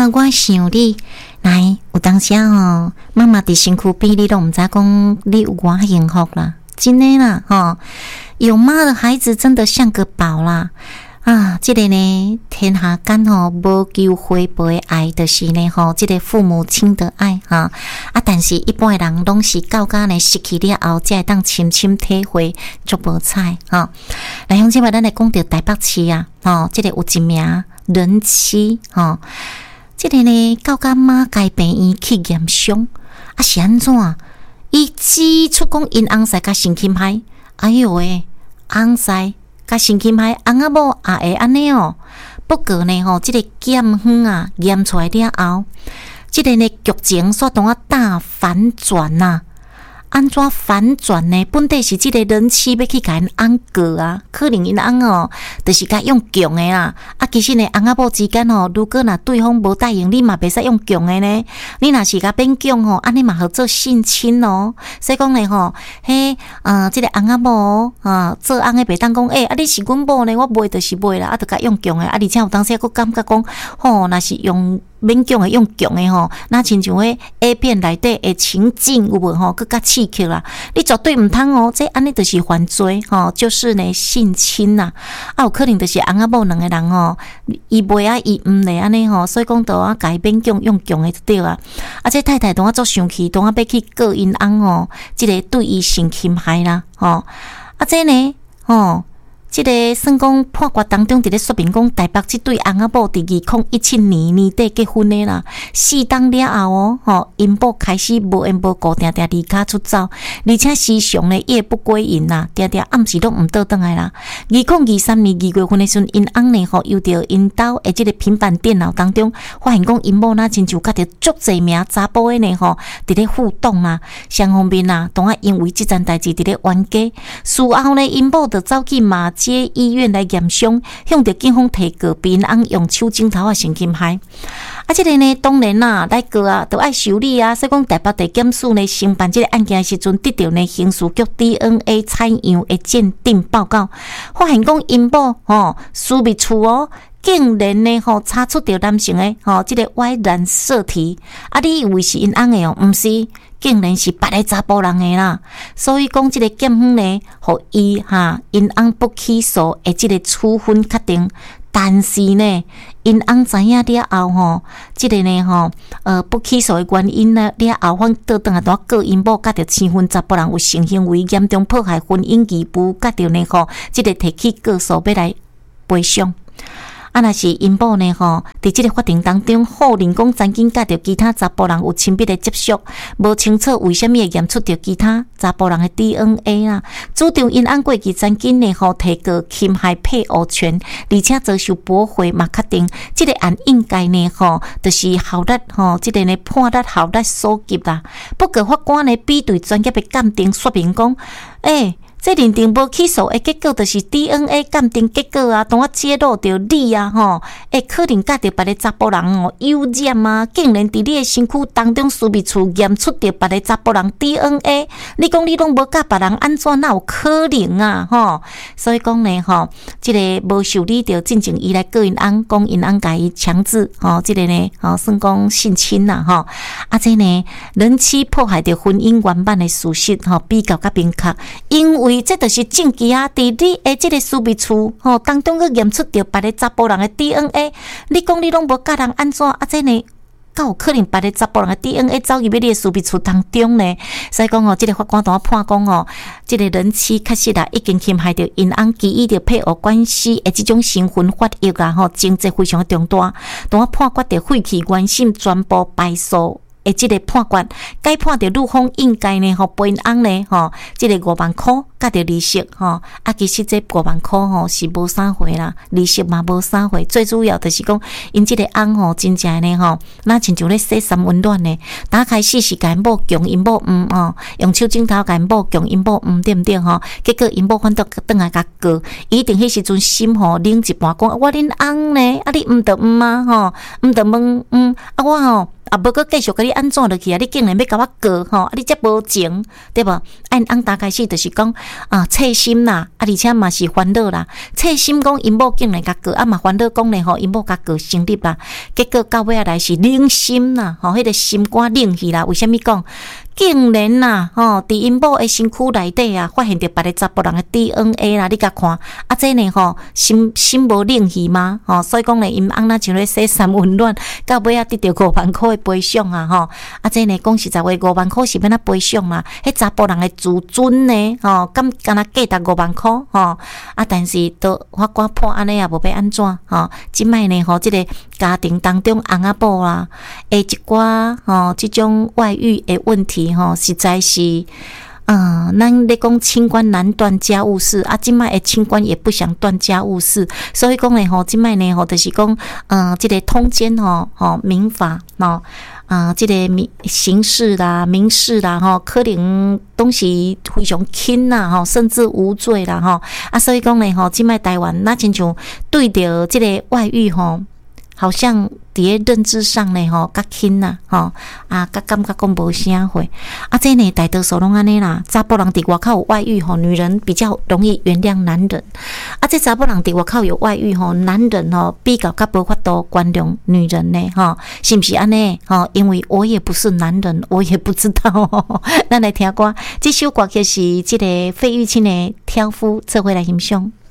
妈，我想你。来，有当时吼，妈妈伫身躯边，你都毋知讲你有偌幸福啦，真的啦吼。有妈的孩子真的像个宝啦。啊，这个呢，天下间吼无求回报的爱，就是呢吼，这个父母亲的爱哈。但是一般的人拢是到家呢失去了后，才会当深深体会，足无彩哈。来，乡亲们，咱来讲到台北市啊，这个有一名人妻这个呢，到家妈家病院去验伤，是安怎？伊指出讲因翁婿甲性侵害，哎哟喂，翁婿甲性侵害，翁仔某也会安尼哦。不过呢，这个检方啊验出来了后，这个呢剧情煞当啊大反转呐。安怎反转呢？本地是这个人妻要去甲因翁告啊，可能因翁就是甲用强的啦。其实呢，翁仔某之间如果若对方无答应，你嘛袂使用强的呢。你若是甲变强安尼嘛好做性侵哦。所以讲呢这个翁仔某做翁的袂当讲你是阮某呢，我卖就是卖啦，就甲用强的而且有当时佫感觉讲若是用免强的用强的那亲像迄 A 片内底的情境有无佫较刺激啦，你绝对毋通这安尼就是犯罪就是呢性侵啦。有可能就是翁仔某两个人伊卖伊毋咧安尼所以讲都甲伊免强用强的就对啊。这太太当足生气，当要去告因翁即个对伊性侵害啦这呢这个算讲判决当中，伫咧说明讲，台北这对翁仔某伫2017年年底结婚的啦，4档了后因某开始无缘无故定定离家出走，而且时常呢夜不归营啦，定定暗时都毋倒转来啦。2023年2月份的时阵，因翁呢又着因兜的这个平板电脑当中，发现讲因某那亲像甲着足侪名查甫的呢伫咧互动啦，双方面啦，当因为这件代志伫咧冤家，事后呢因某就走去马街医院来验伤，向着警方提告，被因翁用手指头性侵害。这个呢，当然啦，来告都爱受理啊。所以讲，台北地检署呢承办这个案件的时阵，得到呢刑事局 DNA 采样的鉴定报告，发现讲因某私密处竟然呢查出着男性的这个 Y 染色体，你以为是因翁的毋是。竟然是别个查甫人的啦，所以讲这个检方呢，互伊因翁不起诉的这个处分确定，但是呢，因翁知影了后这个呢不起诉的原因呢了后，反倒转来告因某甲着生分查甫人有性行为严重破坏婚姻义务，甲着呢这个提起告诉要来赔偿。若是因某呢伫即个法庭当中，否认讲曾经甲着其他查甫人有亲密的接触，无清楚为虾米会验出着其他查甫人的 DNA 啦。主张因翁过去曾经呢提告侵害配偶权，而且遭受驳回嘛，确定即个案应该呢就是效力即个呢判决效力所及啦。不过法官呢比对专业的鉴定说明讲，这认定无起诉的结果，就是 DNA 鉴定结果啊，当揭露着你啊，可能甲着别个查甫人有染啊，竟然伫你的身躯当中私密处验出着别个查甫人 DNA， 你讲你拢无甲别人安怎，哪有可能啊？所以讲呢，这个无受理着进前伊来告因翁，讲因翁甲伊强制这个呢，算讲性侵啦，这呢人妻破坏着婚姻圆满的事实，比较较明确，因为这就是证据啊！伫你的这个私密处当中去验出着别个查甫人的 DNA， 你讲你拢无甲人安怎这呢？敢有可能别个查甫人的 DNA 走入你的私密处当中呢？所以讲这个法官当判讲这个人妻确实已经侵害着因翁基于着配偶关系的这种身份法益啊，情节非常的重大，当判决着废弃原审，全部败诉。这个判决，该判着陆方应该呢，赔因翁呢，这个5万块，甲着利息，其实这5万块是无啥回啦，利息嘛无啥回，最主要就是讲，因这个翁真正呢，那亲像咧洗三温暖呢，打开始是甲因某强因某用手指头甲因某强因某对毋对结果因某反倒转来甲告，一定迄时阵心冷一半，讲我恁翁呢，你毋得啊，毋得问我啊，无搁继续甲你安怎落去啊？你竟然要甲我过吼，啊，你则无情，对无？因翁打开始就是讲切心啦，而且嘛是烦恼啦，切心讲因某竟然甲过，嘛烦恼讲咧吼，因某甲过成立啦，结果到尾来是冷心啦，迄个心肝冷去啦。为虾米讲？竟然啦，伫因某的身躯内底啊，发现着别个查甫人的 DNA 啦，你甲看，这呢心无冷去吗？所以讲咧，因翁若像咧洗三温暖，到尾得着5万块的赔偿啊，这呢讲实在话，5万块是要哪赔偿啦？迄查甫人的自尊呢，敢若价值5万块，但是都法官判安尼也无要安怎，即摆呢，即个家庭当中翁仔某啦，一寡即种外遇的问题。实在是，咱咧讲清官难断家务事啊，即摆的清官也不想断家务事，所以讲咧即摆呢就是讲，即个通奸民法即个刑事啦、民事啦可能都是非常轻啦甚至无罪啦所以讲咧即摆台湾那亲像对着即个外遇好像伫认知上呢较轻啦较感觉讲无啥货这呢大多数拢安尼啦，查甫人伫外口有外遇女人比较容易原谅男人这查甫人伫外口有外遇男人比较无法度原谅女人呢是不是安尼因为我也不是男人，我也不知道咱来听歌，这首歌曲是这个费玉清的挑夫，做伙来欣赏。